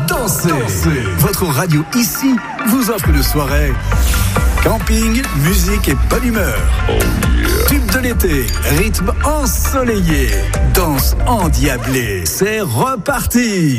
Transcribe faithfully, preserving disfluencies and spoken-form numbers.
dansez. dansez. Votre radio ici vous offre une soirée camping, musique et bonne humeur. Oh yeah. Tube de l'été, rythme ensoleillé, danse endiablée. C'est reparti.